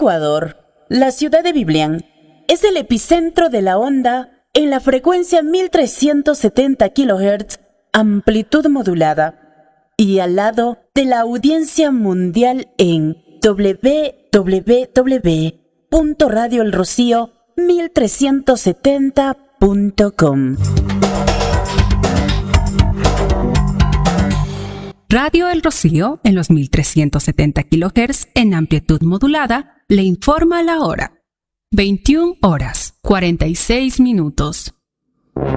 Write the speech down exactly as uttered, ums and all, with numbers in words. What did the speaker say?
Ecuador, la ciudad de Biblián es el epicentro de la onda en la frecuencia mil trescientos setenta kilohertz, amplitud modulada, y al lado de la audiencia mundial en doble u doble u doble u punto radio el rocío mil trescientos setenta punto com. Radio El Rocío, en los mil trescientos setenta kilohertz en amplitud modulada, le informa la hora. veintiuna horas, cuarenta y seis minutos.